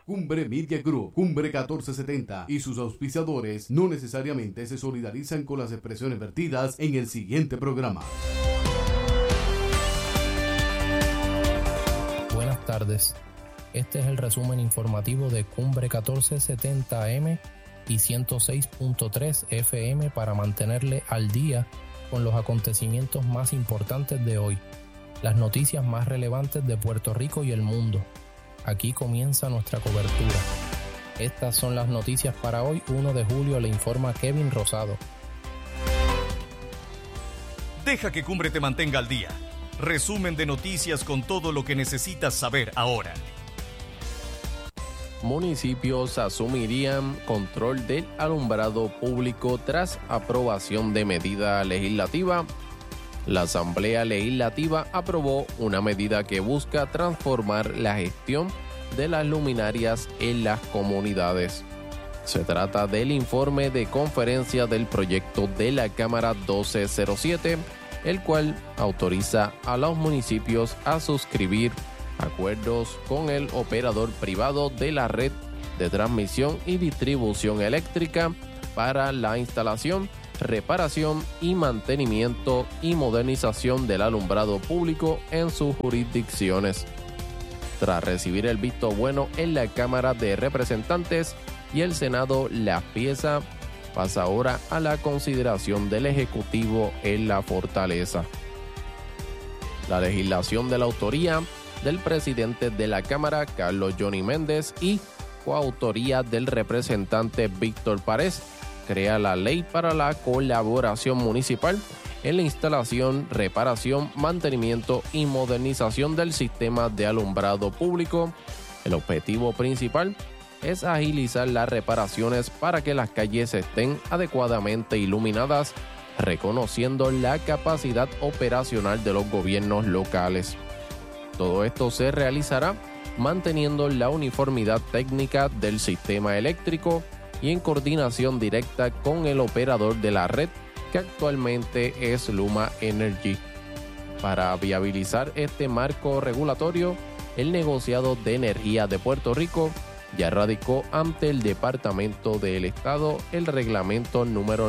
Cumbre Media Group, Cumbre 1470 y sus auspiciadores no necesariamente se solidarizan con las expresiones vertidas en el siguiente programa. Buenas tardes. Este es el resumen informativo de Cumbre 1470 AM y 106.3 FM para mantenerle al día con los acontecimientos más importantes de hoy, las noticias más relevantes de Puerto Rico y el mundo. Aquí comienza nuestra cobertura. Estas son las noticias para hoy, 1 de julio, le informa Kevin Rosado. Deja que Cumbre te mantenga al día. Resumen de noticias con todo lo que necesitas saber ahora. Municipios asumirían control del alumbrado público tras aprobación de medida legislativa. La Asamblea Legislativa aprobó una medida que busca transformar la gestión de las luminarias en las comunidades. Se trata del informe de conferencia del proyecto de la Cámara 1207, el cual autoriza a los municipios a suscribir acuerdos con el operador privado de la red de transmisión y distribución eléctrica para la instalación, reparación y mantenimiento y modernización del alumbrado público en sus jurisdicciones. Tras recibir el visto bueno en la Cámara de Representantes y el Senado, la pieza pasa ahora a la consideración del Ejecutivo en la Fortaleza. La legislación de la autoría del presidente de la Cámara, Carlos Johnny Méndez, y coautoría del representante Víctor Párez, crea la ley para la colaboración municipal en la instalación, reparación, mantenimiento y modernización del sistema de alumbrado público. El objetivo principal es agilizar las reparaciones para que las calles estén adecuadamente iluminadas, reconociendo la capacidad operacional de los gobiernos locales. Todo esto se realizará manteniendo la uniformidad técnica del sistema eléctrico y en coordinación directa con el operador de la red, que actualmente es Luma Energy. Para viabilizar este marco regulatorio, el negociado de energía de Puerto Rico ya radicó ante el Departamento del Estado el reglamento número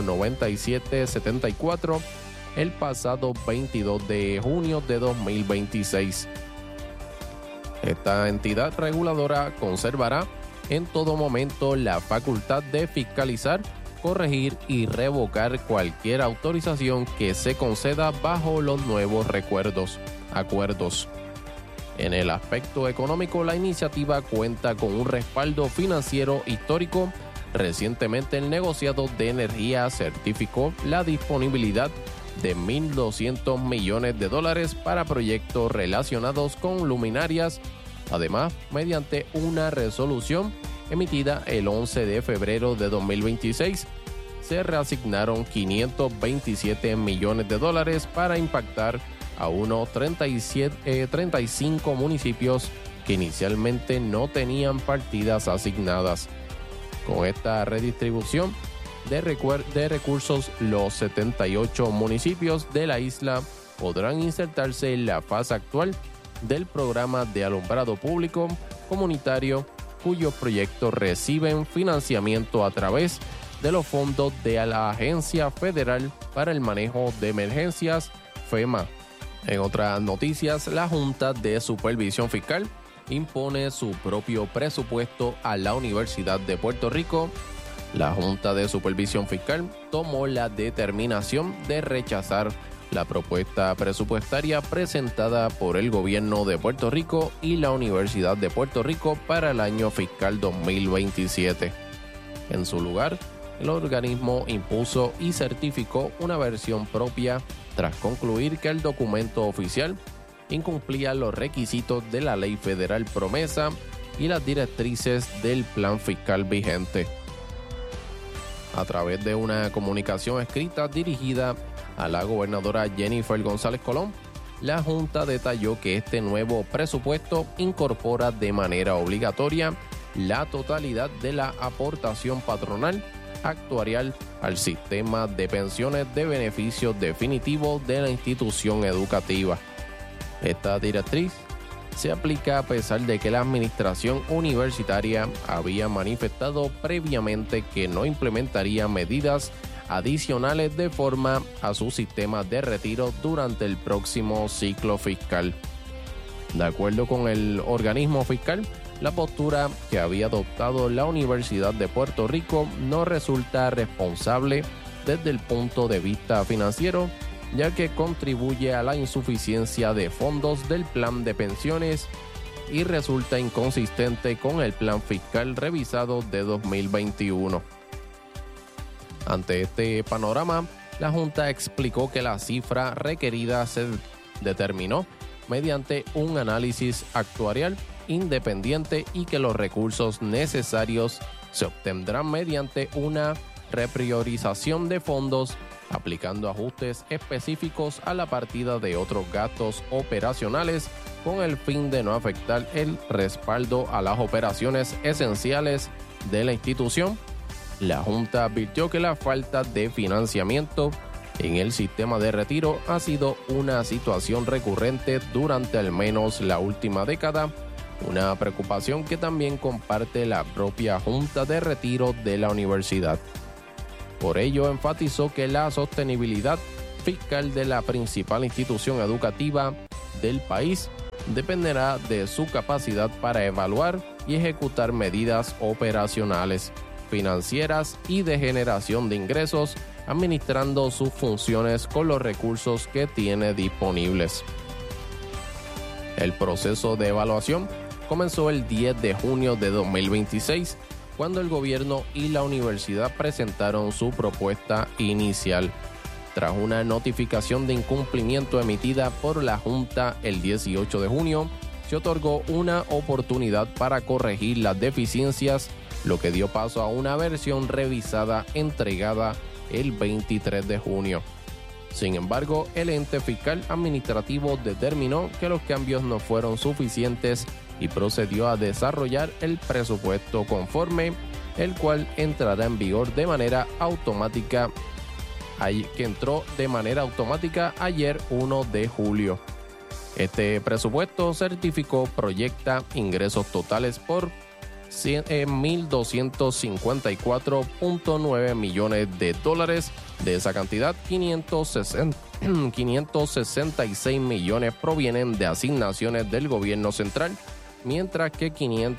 9774 el pasado 22 de junio de 2026. Esta entidad reguladora conservará en todo momento la facultad de fiscalizar, corregir y revocar cualquier autorización que se conceda bajo los nuevos acuerdos. En el aspecto económico, la iniciativa cuenta con un respaldo financiero histórico. Recientemente, el negociado de energía certificó la disponibilidad de $1,200 millones para proyectos relacionados con luminarias. Además, mediante una resolución emitida el 11 de febrero de 2026, se reasignaron $527 millones para impactar a unos 35 municipios que inicialmente no tenían partidas asignadas. Con esta redistribución de recursos, los 78 municipios de la isla podrán insertarse en la fase actual del programa de alumbrado público comunitario, cuyos proyectos reciben financiamiento a través de los fondos de la Agencia Federal para el Manejo de Emergencias, FEMA. En otras noticias, la Junta de Supervisión Fiscal impone su propio presupuesto a la Universidad de Puerto Rico. La Junta de Supervisión Fiscal tomó la determinación de rechazar la propuesta presupuestaria presentada por el Gobierno de Puerto Rico y la Universidad de Puerto Rico para el año fiscal 2027. En su lugar, el organismo impuso y certificó una versión propia tras concluir que el documento oficial incumplía los requisitos de la Ley Federal Promesa y las directrices del plan fiscal vigente. A través de una comunicación escrita dirigida a la gobernadora Jennifer González Colón, la Junta detalló que este nuevo presupuesto incorpora de manera obligatoria la totalidad de la aportación patronal actuarial al sistema de pensiones de beneficios definitivos de la institución educativa. Esta directriz se aplica a pesar de que la administración universitaria había manifestado previamente que no implementaría medidas adicionales de forma a su sistema de retiro durante el próximo ciclo fiscal. De acuerdo con el organismo fiscal, la postura que había adoptado la Universidad de Puerto Rico no resulta responsable desde el punto de vista financiero, ya que contribuye a la insuficiencia de fondos del plan de pensiones y resulta inconsistente con el plan fiscal revisado de 2021. Ante este panorama, la Junta explicó que la cifra requerida se determinó mediante un análisis actuarial independiente y que los recursos necesarios se obtendrán mediante una repriorización de fondos, aplicando ajustes específicos a la partida de otros gastos operacionales con el fin de no afectar el respaldo a las operaciones esenciales de la institución. La Junta advirtió que la falta de financiamiento en el sistema de retiro ha sido una situación recurrente durante al menos la última década, una preocupación que también comparte la propia Junta de Retiro de la universidad. Por ello, enfatizó que la sostenibilidad fiscal de la principal institución educativa del país dependerá de su capacidad para evaluar y ejecutar medidas operacionales, financieras y de generación de ingresos, administrando sus funciones con los recursos que tiene disponibles. El proceso de evaluación comenzó el 10 de junio de 2026, cuando el gobierno y la universidad presentaron su propuesta inicial. Tras una notificación de incumplimiento emitida por la Junta el 18 de junio, se otorgó una oportunidad para corregir las deficiencias, lo que dio paso a una versión revisada entregada el 23 de junio. Sin embargo, el ente fiscal administrativo determinó que los cambios no fueron suficientes y procedió a desarrollar el presupuesto conforme, el cual entrará en vigor de manera automática, que entró de manera automática ayer 1 de julio. Este presupuesto certificó proyecta ingresos totales por 1.254.9 millones de dólares. De esa cantidad, 566 millones provienen de asignaciones del gobierno central, mientras que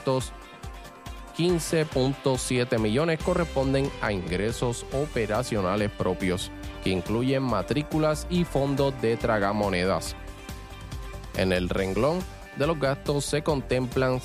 515.7 millones corresponden a ingresos operacionales propios, que incluyen matrículas y fondos de tragamonedas. En el renglón de los gastos se contemplan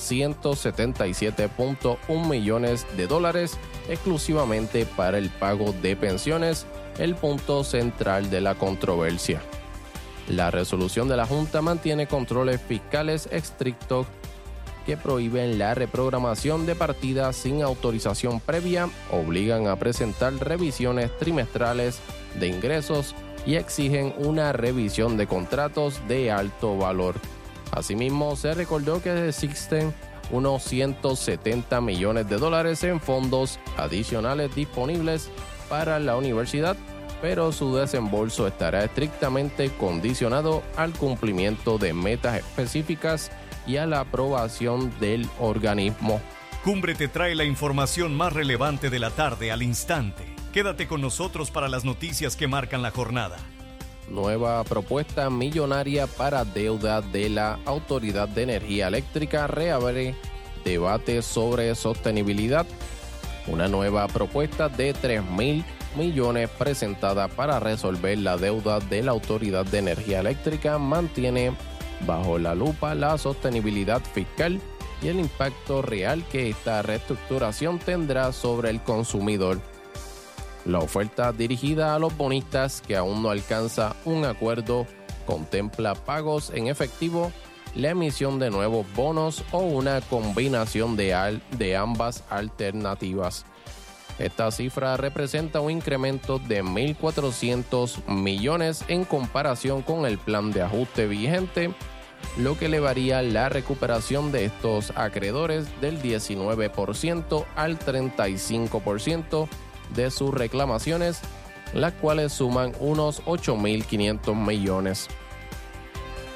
177.1 millones de dólares exclusivamente para el pago de pensiones, el punto central de la controversia. La resolución de la Junta mantiene controles fiscales estrictos que prohíben la reprogramación de partidas sin autorización previa, obligan a presentar revisiones trimestrales de ingresos y exigen una revisión de contratos de alto valor. Asimismo, se recordó que existen unos 170 millones de dólares en fondos adicionales disponibles para la universidad, pero su desembolso estará estrictamente condicionado al cumplimiento de metas específicas y a la aprobación del organismo. Cumbre te trae la información más relevante de la tarde al instante. Quédate con nosotros para las noticias que marcan la jornada. Nueva propuesta millonaria para deuda de la Autoridad de Energía Eléctrica reabre debate sobre sostenibilidad. Una nueva propuesta de 3.000 millones presentada para resolver la deuda de la Autoridad de Energía Eléctrica mantiene bajo la lupa la sostenibilidad fiscal y el impacto real que esta reestructuración tendrá sobre el consumidor. La oferta dirigida a los bonistas que aún no alcanza un acuerdo contempla pagos en efectivo, la emisión de nuevos bonos o una combinación de ambas alternativas. Esta cifra representa un incremento de 1.400 millones en comparación con el plan de ajuste vigente, lo que elevaría la recuperación de estos acreedores del 19% al 35% de sus reclamaciones, las cuales suman unos 8.500 millones.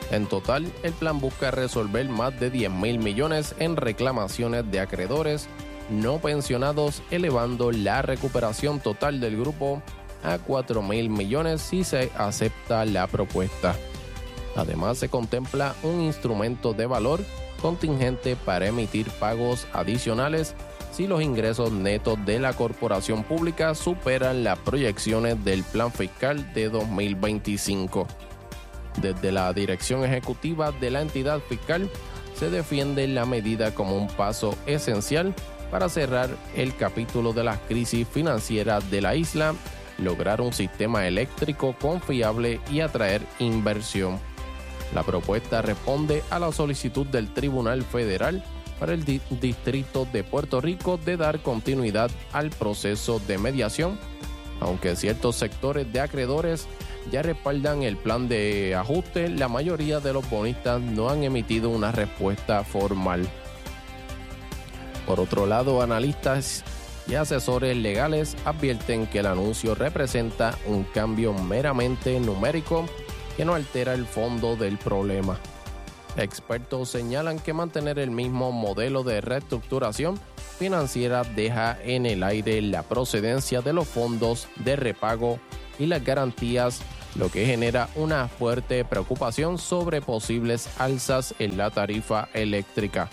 En total, el plan busca resolver más de 10.000 millones en reclamaciones de acreedores no pensionados, elevando la recuperación total del grupo a 4.000 millones si se acepta la propuesta. Además, se contempla un instrumento de valor contingente para emitir pagos adicionales si los ingresos netos de la corporación pública superan las proyecciones del plan fiscal de 2025. Desde la dirección ejecutiva de la entidad fiscal se defiende la medida como un paso esencial para cerrar el capítulo de las crisis financieras de la isla, lograr un sistema eléctrico confiable y atraer inversión. La propuesta responde a la solicitud del Tribunal Federal para el Distrito de Puerto Rico de dar continuidad al proceso de mediación, aunque ciertos sectores de acreedores ya respaldan el plan de ajuste. La mayoría de los bonistas no han emitido una respuesta formal. Por otro lado, analistas y asesores legales advierten que el anuncio representa un cambio meramente numérico que no altera el fondo del problema. Expertos señalan que mantener el mismo modelo de reestructuración financiera deja en el aire la procedencia de los fondos de repago y las garantías, lo que genera una fuerte preocupación sobre posibles alzas en la tarifa eléctrica.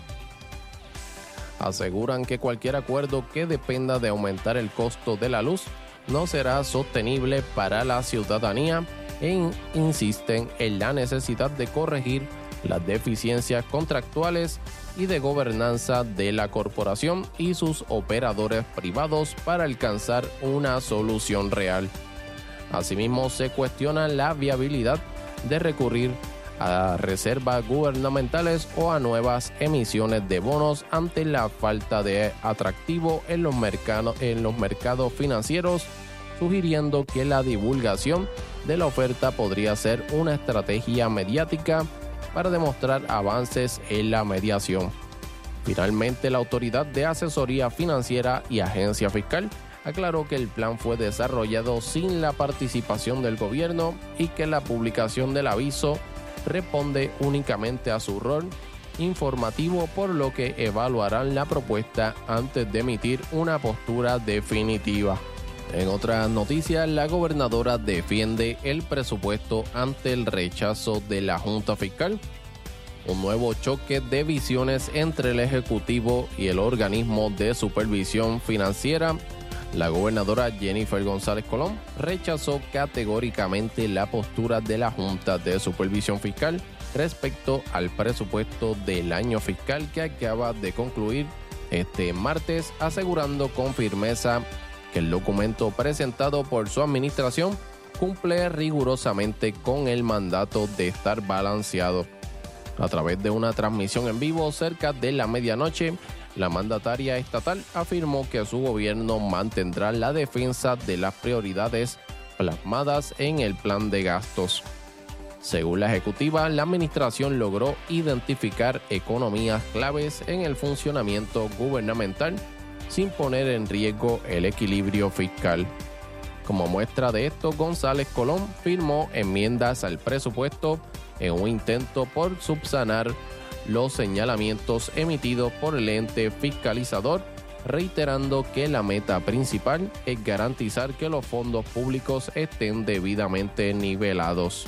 Aseguran que cualquier acuerdo que dependa de aumentar el costo de la luz no será sostenible para la ciudadanía e insisten en la necesidad de corregir las deficiencias contractuales y de gobernanza de la corporación y sus operadores privados para alcanzar una solución real. Asimismo, se cuestiona la viabilidad de recurrir a reservas gubernamentales o a nuevas emisiones de bonos ante la falta de atractivo en los mercados financieros, sugiriendo que la divulgación de la oferta podría ser una estrategia mediática para demostrar avances en la mediación. Finalmente, la Autoridad de Asesoría Financiera y Agencia Fiscal aclaró que el plan fue desarrollado sin la participación del gobierno y que la publicación del aviso responde únicamente a su rol informativo, por lo que evaluarán la propuesta antes de emitir una postura definitiva. En otras noticias, la gobernadora defiende el presupuesto ante el rechazo de la Junta Fiscal. Un nuevo choque de visiones entre el Ejecutivo y el organismo de supervisión financiera. La gobernadora Jennifer González Colón rechazó categóricamente la postura de la Junta de Supervisión Fiscal respecto al presupuesto del año fiscal que acaba de concluir este martes, asegurando con firmeza que el documento presentado por su administración cumple rigurosamente con el mandato de estar balanceado. A través de una transmisión en vivo cerca de la medianoche, la mandataria estatal afirmó que su gobierno mantendrá la defensa de las prioridades plasmadas en el plan de gastos. Según la ejecutiva, la administración logró identificar economías claves en el funcionamiento gubernamental sin poner en riesgo el equilibrio fiscal. Como muestra de esto, González Colón firmó enmiendas al presupuesto en un intento por subsanar los señalamientos emitidos por el ente fiscalizador, reiterando que la meta principal es garantizar que los fondos públicos estén debidamente nivelados.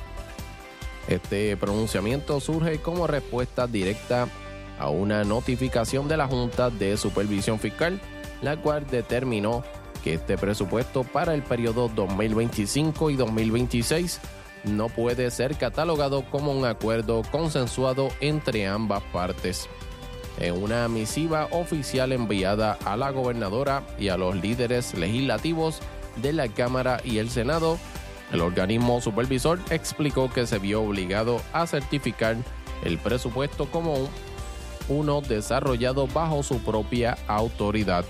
Este pronunciamiento surge como respuesta directa a una notificación de la Junta de Supervisión Fiscal, la cual determinó que este presupuesto para el periodo 2025 y 2026 no puede ser catalogado como un acuerdo consensuado entre ambas partes. En una misiva oficial enviada a la gobernadora y a los líderes legislativos de la Cámara y el Senado, el organismo supervisor explicó que se vio obligado a certificar el presupuesto como uno desarrollado bajo su propia autoridad.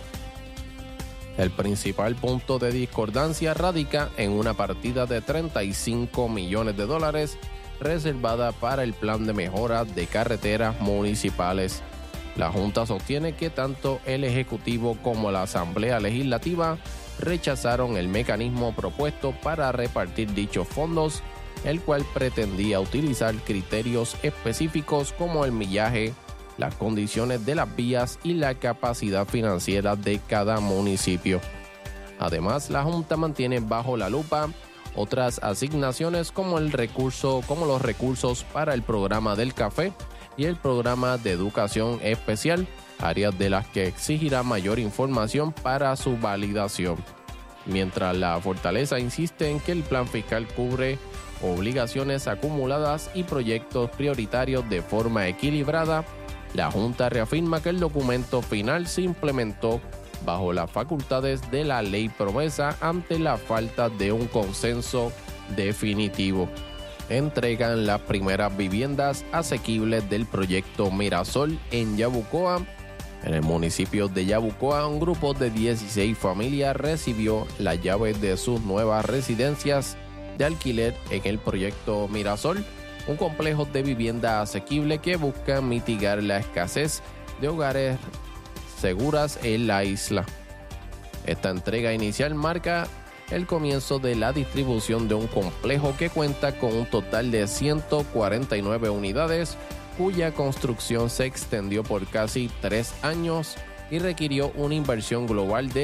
El principal punto de discordancia radica en una partida de $35 millones reservada para el plan de mejora de carreteras municipales. La Junta sostiene que tanto el Ejecutivo como la Asamblea Legislativa rechazaron el mecanismo propuesto para repartir dichos fondos el cual pretendía utilizar criterios específicos como el millaje, las condiciones de las vías y la capacidad financiera de cada municipio. Además, la Junta mantiene bajo la lupa otras asignaciones como los recursos para el programa del café y el programa de educación especial, áreas de las que exigirá mayor información para su validación. Mientras la Fortaleza insiste en que el plan fiscal cubre obligaciones acumuladas y proyectos prioritarios de forma equilibrada, la Junta reafirma que el documento final se implementó bajo las facultades de la ley promesa ante la falta de un consenso definitivo. Entregan las primeras viviendas asequibles del proyecto Mirasol en Yabucoa. En el municipio de Yabucoa, un grupo de 16 familias recibió las llaves de sus nuevas residencias de alquiler en el proyecto Mirasol, un complejo de vivienda asequible que busca mitigar la escasez de hogares seguras en la isla. Esta entrega inicial marca el comienzo de la distribución de un complejo que cuenta con un total de 149 unidades, cuya construcción se extendió por casi 3 años y requirió una inversión global de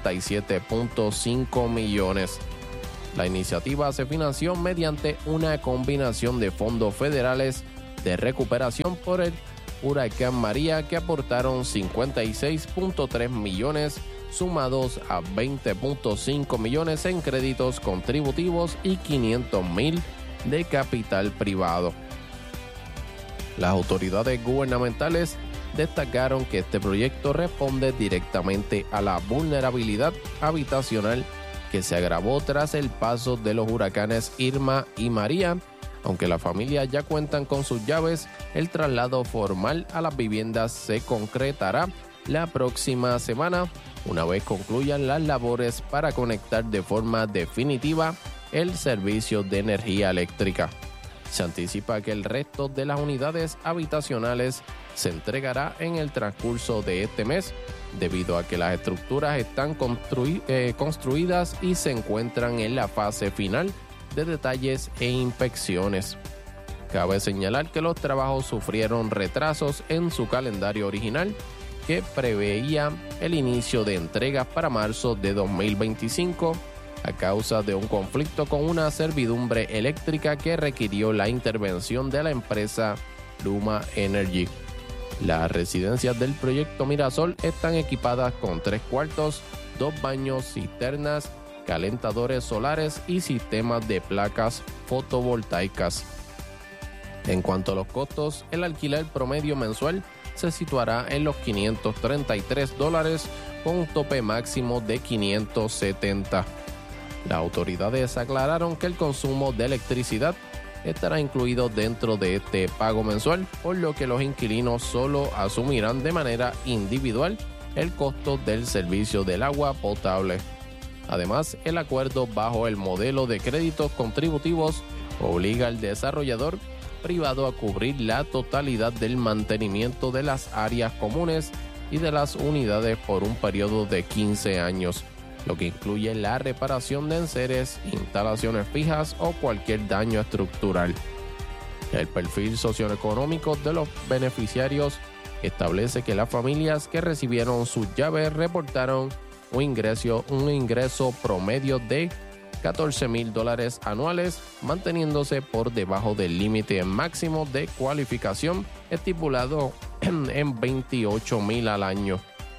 77.5 millones. La iniciativa se financió mediante una combinación de fondos federales de recuperación por el huracán María, que aportaron 56.3 millones, sumados a 20.5 millones en créditos contributivos y 500,000 de capital privado. Las autoridades gubernamentales destacaron que este proyecto responde directamente a la vulnerabilidad habitacional que se agravó tras el paso de los huracanes Irma y María. Aunque las familias ya cuentan con sus llaves, el traslado formal a las viviendas se concretará la próxima semana, una vez concluyan las labores para conectar de forma definitiva el servicio de energía eléctrica. Se anticipa que el resto de las unidades habitacionales se entregará en el transcurso de este mes, debido a que las estructuras están construidas y se encuentran en la fase final de detalles e inspecciones. Cabe señalar que los trabajos sufrieron retrasos en su calendario original, que preveía el inicio de entregas para marzo de 2025, a causa de un conflicto con una servidumbre eléctrica que requirió la intervención de la empresa Luma Energy. Las residencias del proyecto Mirasol están equipadas con 3 cuartos, 2 baños, cisternas, calentadores solares y sistemas de placas fotovoltaicas. En cuanto a los costos, el alquiler promedio mensual se situará en los $533, con un tope máximo de $570. Las autoridades aclararon que el consumo de electricidad estará incluido dentro de este pago mensual, por lo que los inquilinos solo asumirán de manera individual el costo del servicio del agua potable. Además, el acuerdo bajo el modelo de créditos contributivos obliga al desarrollador privado a cubrir la totalidad del mantenimiento de las áreas comunes y de las unidades por un periodo de 15 años, lo que incluye la reparación de enseres, instalaciones fijas o cualquier daño estructural. El perfil socioeconómico de los beneficiarios establece que las familias que recibieron sus llaves reportaron un ingreso promedio de $14,000 anuales, manteniéndose por debajo del límite máximo de cualificación estipulado en $28,000 al año.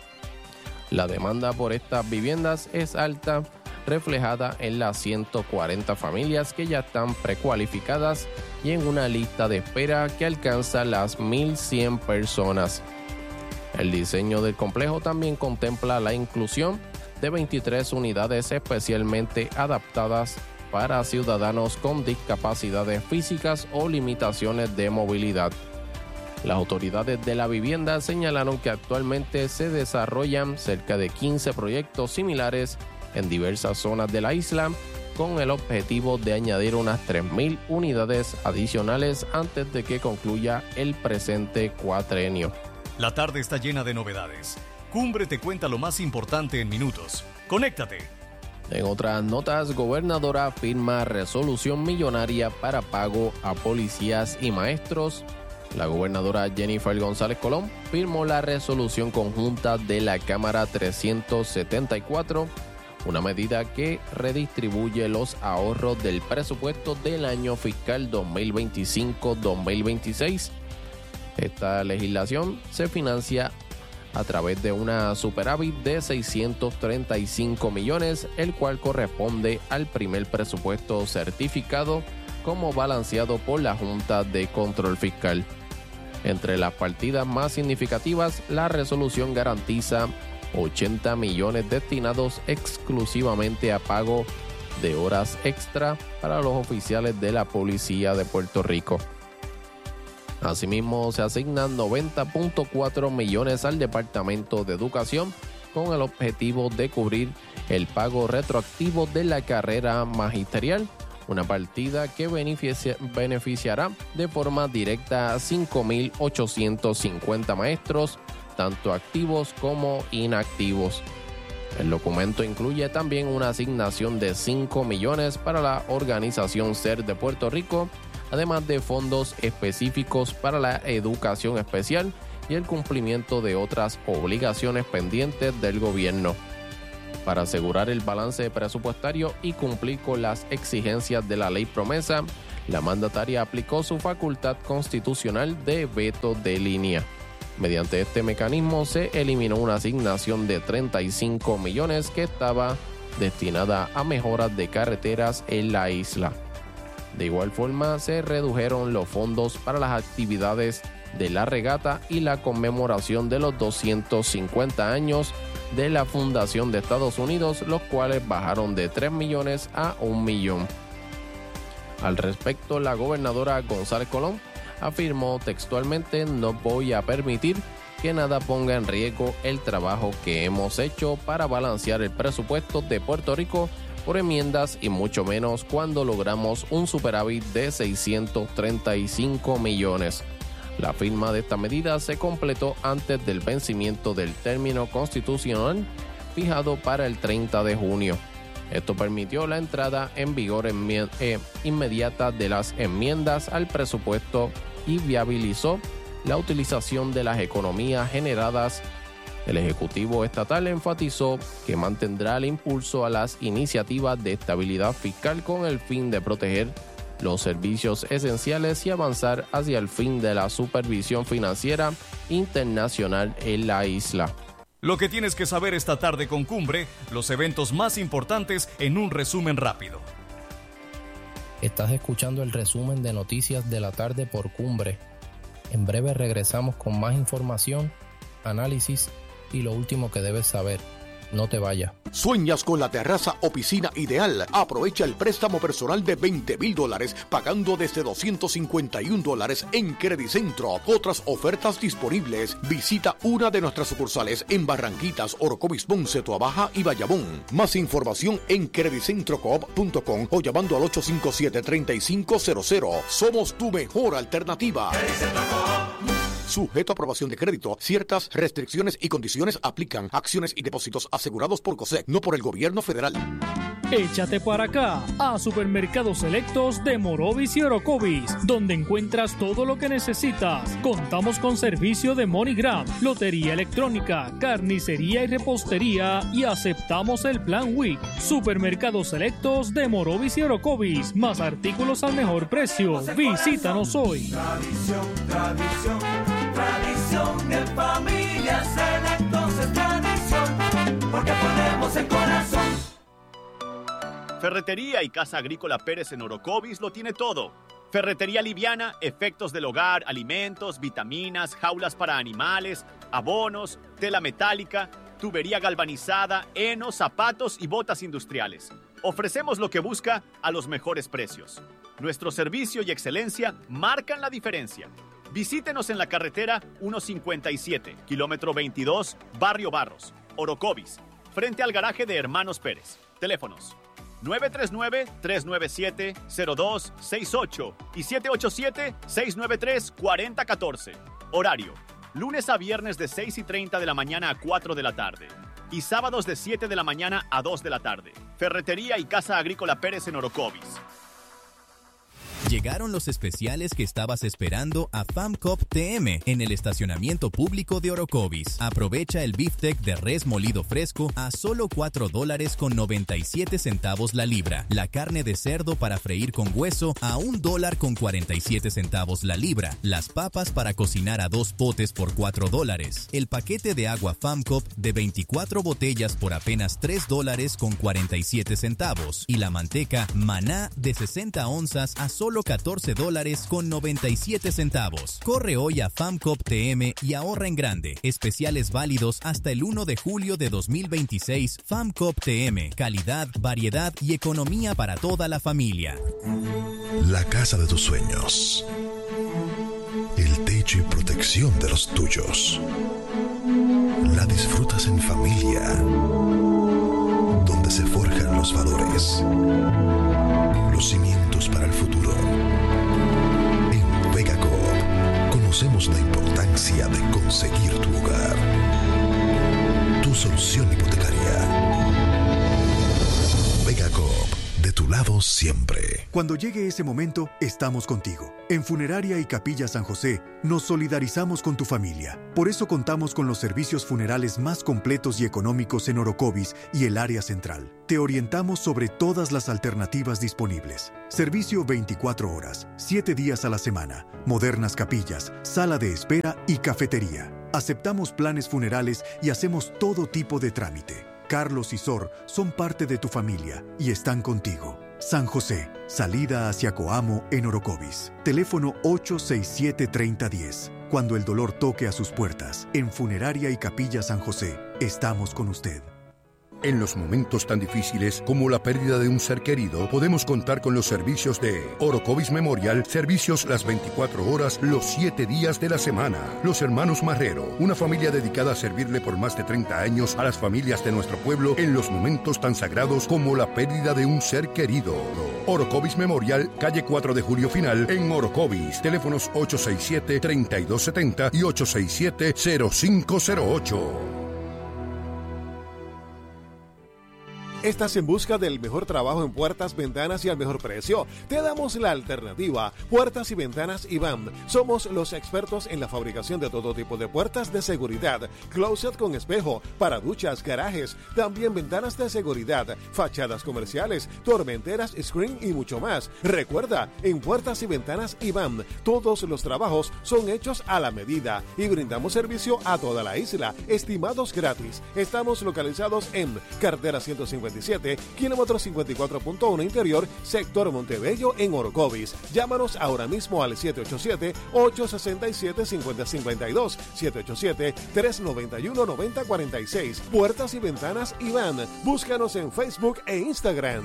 La demanda por estas viviendas es alta, reflejada en las 140 familias que ya están precualificadas y en una lista de espera que alcanza las 1,100 personas. El diseño del complejo también contempla la inclusión de 23 unidades especialmente adaptadas para ciudadanos con discapacidades físicas o limitaciones de movilidad. Las autoridades de la vivienda señalaron que actualmente se desarrollan cerca de 15 proyectos similares en diversas zonas de la isla, con el objetivo de añadir unas 3,000 unidades adicionales antes de que concluya el presente cuatrenio. La tarde está llena de novedades. Cumbre te cuenta lo más importante en minutos. ¡Conéctate! En otras notas, gobernadora firma resolución millonaria para pago a policías y maestros. La gobernadora Jennifer González Colón firmó la resolución conjunta de la Cámara 374, una medida que redistribuye los ahorros del presupuesto del año fiscal 2025-2026. Esta legislación se financia a través de una superávit de 635 millones, el cual corresponde al primer presupuesto certificado como balanceado por la Junta de Control Fiscal. Entre las partidas más significativas, la resolución garantiza 80 millones destinados exclusivamente a pago de horas extra para los oficiales de la Policía de Puerto Rico. Asimismo, se asignan 90.4 millones al Departamento de Educación con el objetivo de cubrir el pago retroactivo de la carrera magisterial, una partida que beneficiará de forma directa a 5.850 maestros, tanto activos como inactivos. El documento incluye también una asignación de 5 millones para la organización SER de Puerto Rico, además de fondos específicos para la educación especial y el cumplimiento de otras obligaciones pendientes del gobierno. Para asegurar el balance presupuestario y cumplir con las exigencias de la ley promesa, la mandataria aplicó su facultad constitucional de veto de línea. Mediante este mecanismo se eliminó una asignación de 35 millones que estaba destinada a mejoras de carreteras en la isla. De igual forma, se redujeron los fondos para las actividades de la regata y la conmemoración de los 250 años de la Fundación de Estados Unidos, los cuales bajaron de 3 millones a 1 millón. Al respecto, la gobernadora González Colón afirmó textualmente: "No voy a permitir que nada ponga en riesgo el trabajo que hemos hecho para balancear el presupuesto de Puerto Rico por enmiendas y mucho menos cuando logramos un superávit de 635 millones. La firma de esta medida se completó antes del vencimiento del término constitucional fijado para el 30 de junio. Esto permitió la entrada en vigor inmediata de las enmiendas al presupuesto y viabilizó la utilización de las economías generadas. El Ejecutivo Estatal enfatizó que mantendrá el impulso a las iniciativas de estabilidad fiscal con el fin de proteger los servicios esenciales y avanzar hacia el fin de la supervisión financiera internacional en la isla". Lo que tienes que saber esta tarde con Cumbre, los eventos más importantes en un resumen rápido. Estás escuchando el resumen de noticias de la tarde por Cumbre. En breve regresamos con más información, análisis y lo último que debes saber. No te vayas. ¿Sueñas con la terraza o piscina ideal? Aprovecha el préstamo personal de $20,000 pagando desde $251 en Credicentro. Otras ofertas disponibles. Visita una de nuestras sucursales en Barranquitas, Orocovis, Ponce, Toabaja y Bayamón. Más información en credicentrocoop.com o llamando al 857-3500. Somos tu mejor alternativa. Sujeto a aprobación de crédito. Ciertas restricciones y condiciones aplican. Acciones y depósitos asegurados por COSEC, no por el gobierno federal. Échate para acá a Supermercados Selectos de Morovis y Orocovis, donde encuentras todo lo que necesitas. Contamos con servicio de MoneyGram, lotería electrónica, carnicería y repostería y aceptamos el plan WIC. Supermercados Selectos de Morovis y Orocovis, más artículos al mejor precio. Visítanos hoy. Tradición en familia, Selectos es tradición, porque ponemos el corazón. Ferretería y Casa Agrícola Pérez en Orocovis lo tiene todo. Ferretería liviana, efectos del hogar, alimentos, vitaminas, jaulas para animales, abonos, tela metálica, tubería galvanizada, heno, zapatos y botas industriales. Ofrecemos lo que busca a los mejores precios. Nuestro servicio y excelencia marcan la diferencia. Visítenos en la carretera 157, kilómetro 22, Barrio Barros, Orocovis, frente al garaje de Hermanos Pérez. Teléfonos 939-397-0268 y 787-693-4014. Horario, lunes a viernes de 6:30 de la mañana a 4 de la tarde. y sábados de 7 de la mañana a 2 de la tarde. Ferretería y Casa Agrícola Pérez en Orocovis. Llegaron los especiales que estabas esperando a FAMCOP TM en el estacionamiento público de Orocovis. Aprovecha el beefsteak de res molido fresco a solo $4.97 la libra. La carne de cerdo para freír con hueso a $1.47 la libra. Las papas para cocinar a 2 potes por $4. El paquete de agua FAMCOP de 24 botellas por apenas $3.47. Y la manteca Maná de 60 onzas a solo $14.97. Corre hoy a FAMCOP TM y ahorra en grande. Especiales válidos hasta el 1 de julio de 2026. FAMCOP TM. Calidad, variedad y economía para toda la familia. La casa de tus sueños. El techo y protección de los tuyos. La disfrutas en familia. Donde se forjan los valores. Los cimientos para el futuro. En Vega Coop conocemos la importancia de conseguir tu hogar. Tu solución hipotecaria. Vega Coop, de tu lado siempre. Cuando llegue ese momento, estamos contigo. En Funeraria y Capilla San José, nos solidarizamos con tu familia. Por eso contamos con los servicios funerales más completos y económicos en Orocovis y el área central. Te orientamos sobre todas las alternativas disponibles. Servicio 24 horas, 7 días a la semana, modernas capillas, sala de espera y cafetería. Aceptamos planes funerales y hacemos todo tipo de trámite. Carlos y Sor son parte de tu familia y están contigo. San José, salida hacia Coamo en Orocovis. Teléfono 867-3010. Cuando el dolor toque a sus puertas, en Funeraria y Capilla San José, estamos con usted. En los momentos tan difíciles como la pérdida de un ser querido, podemos contar con los servicios de Orocovis Memorial, servicios las 24 horas, los 7 días de la semana. Los Hermanos Marrero, una familia dedicada a servirle por más de 30 años a las familias de nuestro pueblo en los momentos tan sagrados como la pérdida de un ser querido. Orocovis Memorial, calle 4 de Julio Final, en Orocovis. Teléfonos 867-3270 y 867-0508. ¿Estás en busca del mejor trabajo en puertas, ventanas y al mejor precio? Te damos la alternativa. Puertas y Ventanas IBAM. Somos los expertos en la fabricación de todo tipo de puertas de seguridad, closet con espejo, para duchas, garajes, también ventanas de seguridad, fachadas comerciales, tormenteras, screen y mucho más. Recuerda, en Puertas y Ventanas IBAM, todos los trabajos son hechos a la medida y brindamos servicio a toda la isla, estimados gratis. Estamos localizados en carretera 157, kilómetro 54.1 interior, sector Montebello en Orocovis. Llámanos ahora mismo al 787-867-5052, 787-391-9046. Puertas y Ventanas Iván. Búscanos en Facebook e Instagram.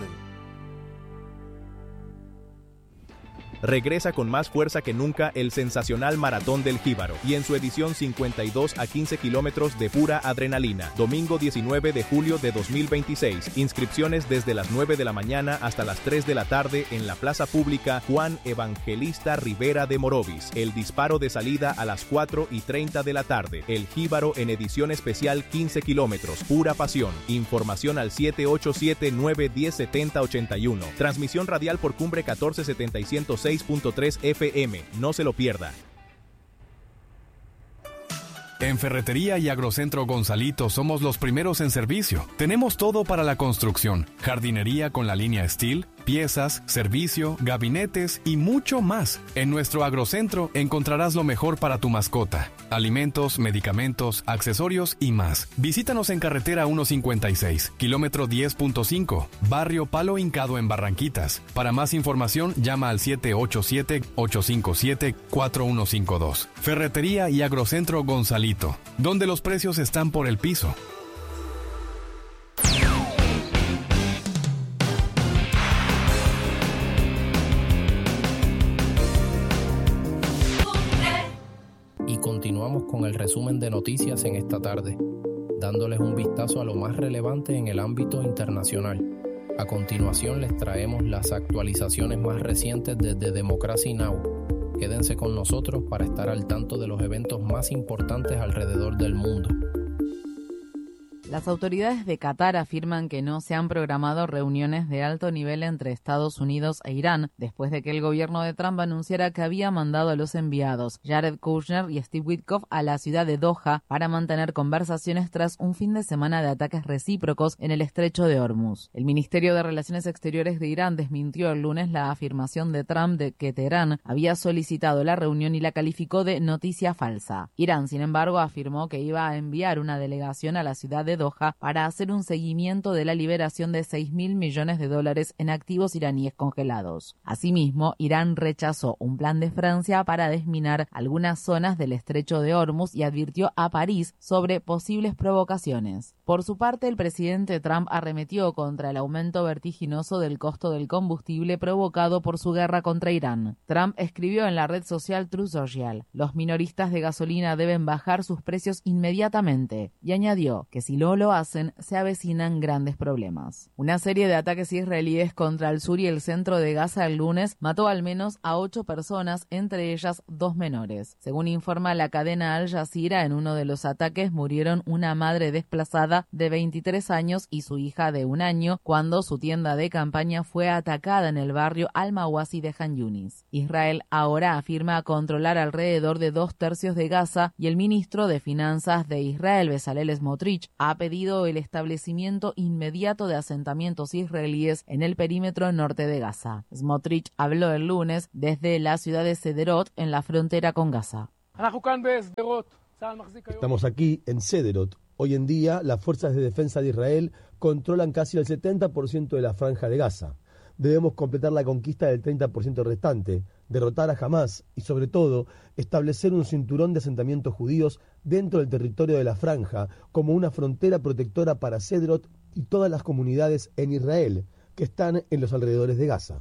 Regresa con más fuerza que nunca el sensacional Maratón del Jíbaro y en su edición 52 a 15 kilómetros de pura adrenalina. Domingo 19 de julio de 2026. Inscripciones desde las 9 de la mañana hasta las 3 de la tarde en la Plaza Pública Juan Evangelista Rivera de Morovis. El disparo de salida a las 4:30 de la tarde. El Jíbaro en edición especial 15 kilómetros. Pura pasión. Información al 787-910-7081. Transmisión radial por Cumbre 1470 6.3 FM. No se lo pierda. En Ferretería y Agrocentro Gonzalito somos los primeros en servicio. Tenemos todo para la construcción, jardinería con la línea Steel, piezas, servicio, gabinetes y mucho más. En nuestro Agrocentro encontrarás lo mejor para tu mascota, alimentos, medicamentos, accesorios y más. Visítanos en carretera 156, kilómetro 10.5, barrio Palo Hincado en Barranquitas. Para más información llama al 787-857-4152. Ferretería y Agrocentro Gonzalito, donde los precios están por el piso. Y continuamos con el resumen de noticias en esta tarde, dándoles un vistazo a lo más relevante en el ámbito internacional. A continuación les traemos las actualizaciones más recientes desde Democracy Now! Quédense con nosotros para estar al tanto de los eventos más importantes alrededor del mundo. Las autoridades de Qatar afirman que no se han programado reuniones de alto nivel entre Estados Unidos e Irán después de que el gobierno de Trump anunciara que había mandado a los enviados Jared Kushner y Steve Witkoff a la ciudad de Doha para mantener conversaciones tras un fin de semana de ataques recíprocos en el estrecho de Hormuz. El Ministerio de Relaciones Exteriores de Irán desmintió el lunes la afirmación de Trump de que Teherán había solicitado la reunión y la calificó de noticia falsa. Irán, sin embargo, afirmó que iba a enviar una delegación a la ciudad de Doha para hacer un seguimiento de la liberación de $6.000 millones en activos iraníes congelados. Asimismo, Irán rechazó un plan de Francia para desminar algunas zonas del estrecho de Hormuz y advirtió a París sobre posibles provocaciones. Por su parte, el presidente Trump arremetió contra el aumento vertiginoso del costo del combustible provocado por su guerra contra Irán. Trump escribió en la red social Truth Social: "Los minoristas de gasolina deben bajar sus precios inmediatamente", y añadió que si no lo hacen, se avecinan grandes problemas. Una serie de ataques israelíes contra el sur y el centro de Gaza el lunes mató al menos a 8 personas, entre ellas 2 menores. Según informa la cadena Al Jazeera, en uno de los ataques murieron una madre desplazada de 23 años y su hija de 1 año cuando su tienda de campaña fue atacada en el barrio Al-Mawasi de Han Yunis. Israel ahora afirma controlar alrededor de 2/3 de Gaza y el ministro de Finanzas de Israel, Bezalel Smotrich, ha pedido el establecimiento inmediato de asentamientos israelíes en el perímetro norte de Gaza. Smotrich habló el lunes desde la ciudad de Sderot, en la frontera con Gaza. Estamos aquí en Sderot. Hoy en día, las fuerzas de defensa de Israel controlan casi el 70% de la franja de Gaza. Debemos completar la conquista del 30% restante, derrotar a Hamás y, sobre todo, establecer un cinturón de asentamientos judíos dentro del territorio de la franja como una frontera protectora para Sderot y todas las comunidades en Israel que están en los alrededores de Gaza.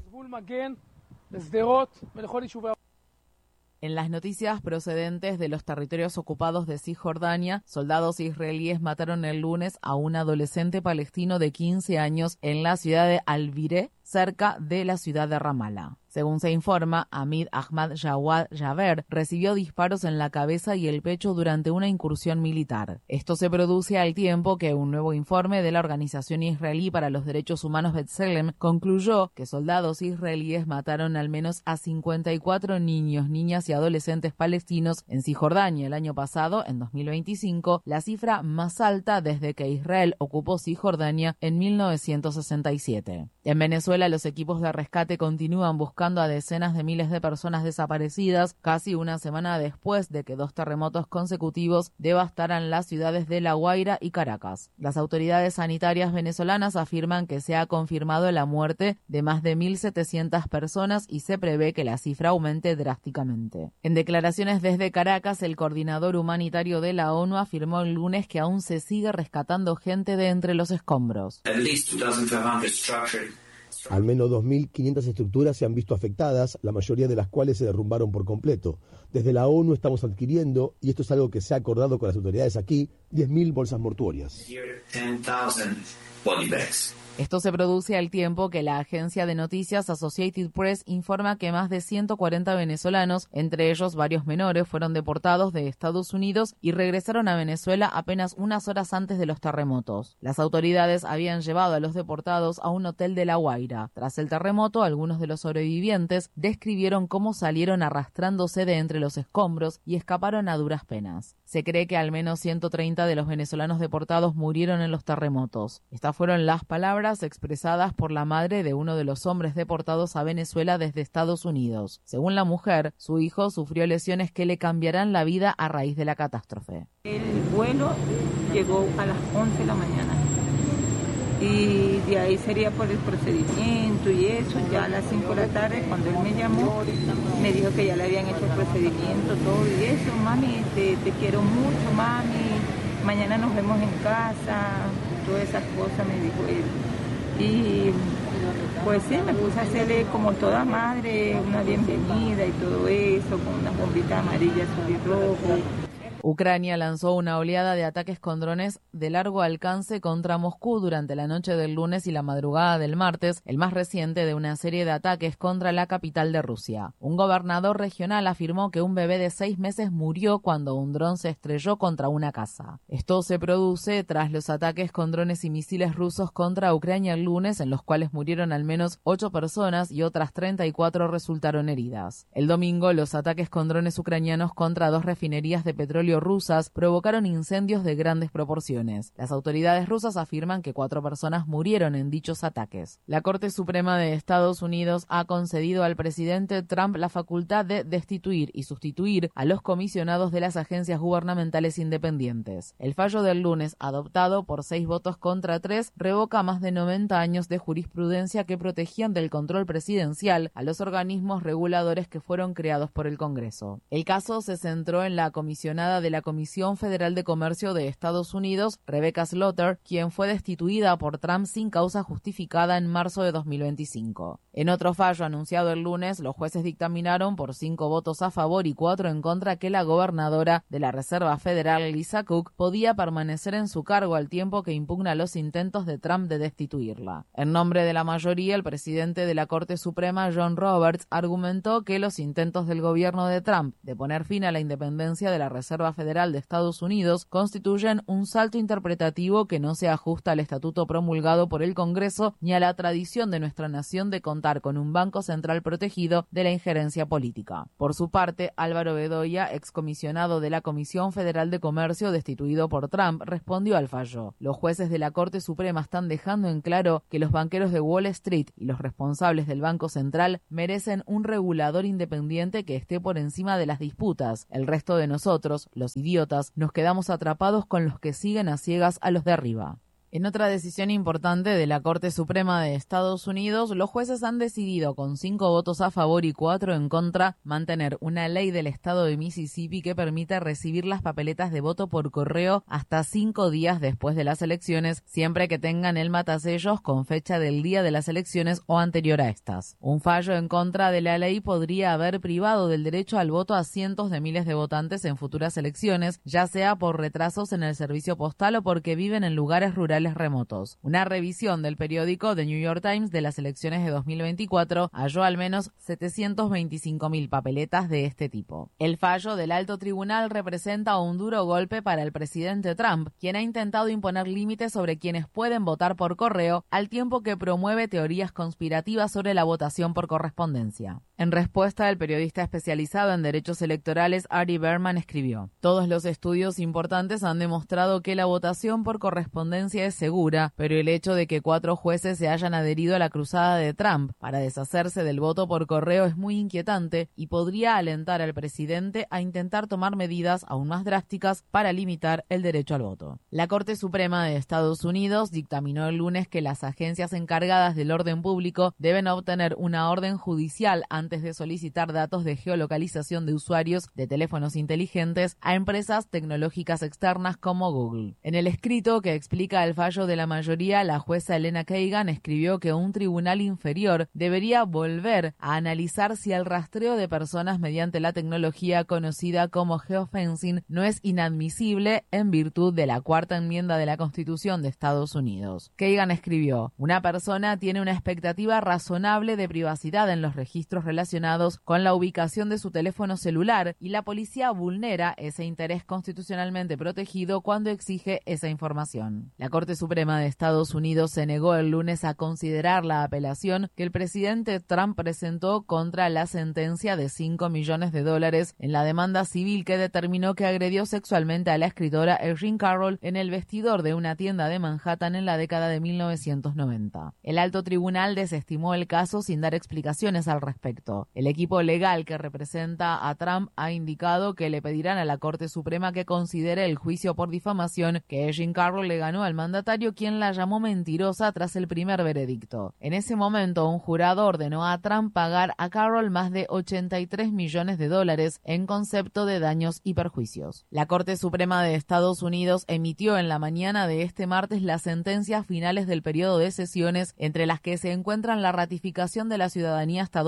En las noticias procedentes de los territorios ocupados de Cisjordania, soldados israelíes mataron el lunes a un adolescente palestino de 15 años en la ciudad de Al-Bireh, cerca de la ciudad de Ramallah. Según se informa, Hamid Ahmad Jawad Jaber recibió disparos en la cabeza y el pecho durante una incursión militar. Esto se produce al tiempo que un nuevo informe de la Organización Israelí para los Derechos Humanos B'Tselem concluyó que soldados israelíes mataron al menos a 54 niños, niñas y adolescentes palestinos en Cisjordania el año pasado, en 2025, la cifra más alta desde que Israel ocupó Cisjordania en 1967. En Venezuela, los equipos de rescate continúan buscando a decenas de miles de personas desaparecidas, casi una semana después de que 2 terremotos consecutivos devastaran las ciudades de La Guaira y Caracas. Las autoridades sanitarias venezolanas afirman que se ha confirmado la muerte de más de 1.700 personas y se prevé que la cifra aumente drásticamente. En declaraciones desde Caracas, el coordinador humanitario de la ONU afirmó el lunes que aún se sigue rescatando gente de entre los escombros. Al menos 2.500 estructuras se han visto afectadas, la mayoría de las cuales se derrumbaron por completo. Desde la ONU estamos adquiriendo, y esto es algo que se ha acordado con las autoridades aquí, 10.000 bolsas mortuorias. Esto se produce al tiempo que la agencia de noticias Associated Press informa que más de 140 venezolanos, entre ellos varios menores, fueron deportados de Estados Unidos y regresaron a Venezuela apenas unas horas antes de los terremotos. Las autoridades habían llevado a los deportados a un hotel de La Guaira. Tras el terremoto, algunos de los sobrevivientes describieron cómo salieron arrastrándose de entre los escombros y escaparon a duras penas. Se cree que al menos 130 de los venezolanos deportados murieron en los terremotos. Estas fueron las palabras expresadas por la madre de uno de los hombres deportados a Venezuela desde Estados Unidos. Según la mujer, su hijo sufrió lesiones que le cambiarán la vida a raíz de la catástrofe. El vuelo llegó a las 11 de la mañana y de ahí sería por el procedimiento y eso. Ya a las 5 de la tarde, cuando él me llamó, me dijo que ya le habían hecho el procedimiento, todo y eso. Mami, te quiero mucho, mami, mañana nos vemos en casa, todas esas cosas me dijo él. Y pues sí, me puse a hacerle como toda madre una bienvenida y todo eso, con unas bombitas amarillas y rojo. Ucrania lanzó una oleada de ataques con drones de largo alcance contra Moscú durante la noche del lunes y la madrugada del martes, el más reciente de una serie de ataques contra la capital de Rusia. Un gobernador regional afirmó que un bebé de 6 meses murió cuando un dron se estrelló contra una casa. Esto se produce tras los ataques con drones y misiles rusos contra Ucrania el lunes, en los cuales murieron al menos 8 personas y otras 34 resultaron heridas. El domingo, los ataques con drones ucranianos contra 2 refinerías de petróleo rusas provocaron incendios de grandes proporciones. Las autoridades rusas afirman que 4 personas murieron en dichos ataques. La Corte Suprema de Estados Unidos ha concedido al presidente Trump la facultad de destituir y sustituir a los comisionados de las agencias gubernamentales independientes. El fallo del lunes, adoptado por 6 votos contra 3, revoca más de 90 años de jurisprudencia que protegían del control presidencial a los organismos reguladores que fueron creados por el Congreso. El caso se centró en la comisionada de la Comisión Federal de Comercio de Estados Unidos, Rebecca Slaughter, quien fue destituida por Trump sin causa justificada en marzo de 2025. En otro fallo anunciado el lunes, los jueces dictaminaron por 5 votos a favor y 4 en contra que la gobernadora de la Reserva Federal, Lisa Cook, podía permanecer en su cargo al tiempo que impugna los intentos de Trump de destituirla. En nombre de la mayoría, el presidente de la Corte Suprema, John Roberts, argumentó que los intentos del gobierno de Trump de poner fin a la independencia de la Reserva Federal de Estados Unidos constituyen un salto interpretativo que no se ajusta al estatuto promulgado por el Congreso ni a la tradición de nuestra nación de contar con un banco central protegido de la injerencia política. Por su parte, Álvaro Bedoya, excomisionado de la Comisión Federal de Comercio destituido por Trump, respondió al fallo. Los jueces de la Corte Suprema están dejando en claro que los banqueros de Wall Street y los responsables del Banco Central merecen un regulador independiente que esté por encima de las disputas. El resto de nosotros, los idiotas, nos quedamos atrapados con los que siguen a ciegas a los de arriba. En otra decisión importante de la Corte Suprema de Estados Unidos, los jueces han decidido, con 5 votos a favor y 4 en contra, mantener una ley del estado de Mississippi que permite recibir las papeletas de voto por correo hasta 5 días después de las elecciones, siempre que tengan el matasellos con fecha del día de las elecciones o anterior a estas. Un fallo en contra de la ley podría haber privado del derecho al voto a cientos de miles de votantes en futuras elecciones, ya sea por retrasos en el servicio postal o porque viven en lugares rurales remotos. Una revisión del periódico The New York Times de las elecciones de 2024 halló al menos 725.000 papeletas de este tipo. El fallo del alto tribunal representa un duro golpe para el presidente Trump, quien ha intentado imponer límites sobre quienes pueden votar por correo, al tiempo que promueve teorías conspirativas sobre la votación por correspondencia. En respuesta, el periodista especializado en derechos electorales Ari Berman escribió: "Todos los estudios importantes han demostrado que la votación por correspondencia es segura, pero el hecho de que 4 jueces se hayan adherido a la cruzada de Trump para deshacerse del voto por correo es muy inquietante y podría alentar al presidente a intentar tomar medidas aún más drásticas para limitar el derecho al voto". La Corte Suprema de Estados Unidos dictaminó el lunes que las agencias encargadas del orden público deben obtener una orden judicial antes de solicitar datos de geolocalización de usuarios de teléfonos inteligentes a empresas tecnológicas externas como Google. En el escrito que explica el fallo de la mayoría, la jueza Elena Kagan escribió que un tribunal inferior debería volver a analizar si el rastreo de personas mediante la tecnología conocida como geofencing no es inadmisible en virtud de la 4ª enmienda de la Constitución de Estados Unidos. Kagan escribió: "Una persona tiene una expectativa razonable de privacidad en los registros relacionados con la ubicación de su teléfono celular y la policía vulnera ese interés constitucionalmente protegido cuando exige esa información". La Corte Suprema de Estados Unidos se negó el lunes a considerar la apelación que el presidente Trump presentó contra la sentencia de $5 millones en la demanda civil que determinó que agredió sexualmente a la escritora Erin Carroll en el vestidor de una tienda de Manhattan en la década de 1990. El alto tribunal desestimó el caso sin dar explicaciones al respecto. El equipo legal que representa a Trump ha indicado que le pedirán a la Corte Suprema que considere el juicio por difamación que Erin Carroll le ganó al mandatario, quien la llamó mentirosa tras el primer veredicto. En ese momento, un jurado ordenó a Trump pagar a Carroll más de $83 millones en concepto de daños y perjuicios. La Corte Suprema de Estados Unidos emitió en la mañana de este martes las sentencias finales del periodo de sesiones, entre las que se encuentran la ratificación de la ciudadanía estadounidense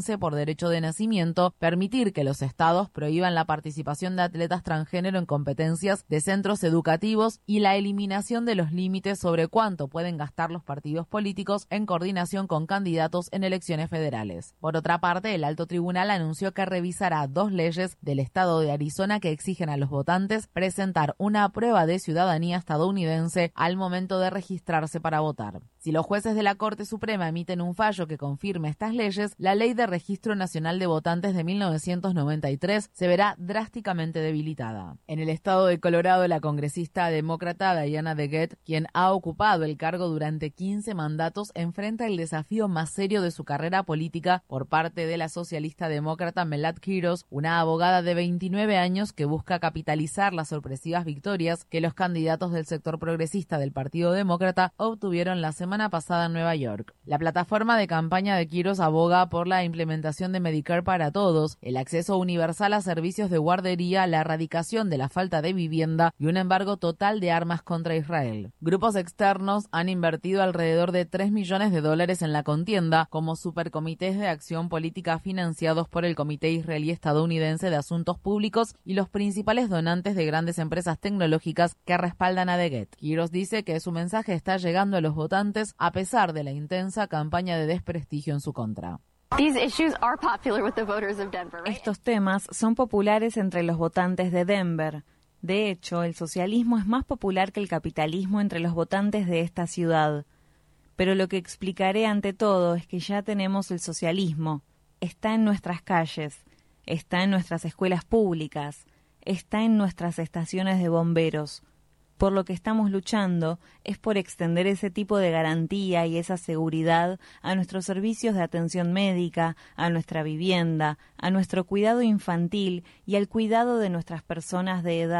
estadounidense por derecho de nacimiento, permitir que los estados prohíban la participación de atletas transgénero en competencias de centros educativos y la eliminación de los límites sobre cuánto pueden gastar los partidos políticos en coordinación con candidatos en elecciones federales. Por otra parte, el alto tribunal anunció que revisará 2 leyes del estado de Arizona que exigen a los votantes presentar una prueba de ciudadanía estadounidense al momento de registrarse para votar. Si los jueces de la Corte Suprema emiten un fallo que confirme estas leyes, la Ley de Registro Nacional de Votantes de 1993 se verá drásticamente debilitada. En el estado de Colorado, la congresista demócrata Diana DeGette, quien ha ocupado el cargo durante 15 mandatos, enfrenta el desafío más serio de su carrera política por parte de la socialista demócrata Melad Quiros, una abogada de 29 años que busca capitalizar las sorpresivas victorias que los candidatos del sector progresista del Partido Demócrata obtuvieron la semana pasada en Nueva York. La plataforma de campaña de Quiros aboga por la implementación de Medicare para todos, el acceso universal a servicios de guardería, la erradicación de la falta de vivienda y un embargo total de armas contra Israel. Grupos externos han invertido alrededor de $3 millones en la contienda, como supercomités de acción política financiados por el Comité Israelí Estadounidense de Asuntos Públicos y los principales donantes de grandes empresas tecnológicas que respaldan a DeGette. Quiros dice que su mensaje está llegando a los votantes a pesar de la intensa campaña de desprestigio en su contra. Estos temas son populares entre los votantes de Denver. De hecho, el socialismo es más popular que el capitalismo entre los votantes de esta ciudad. Pero lo que explicaré ante todo es que ya tenemos el socialismo. Está en nuestras calles, está en nuestras escuelas públicas, está en nuestras estaciones de bomberos. Por lo que estamos luchando es por extender ese tipo de garantía y esa seguridad a nuestros servicios de atención médica, a nuestra vivienda, a nuestro cuidado infantil y al cuidado de nuestras personas de edad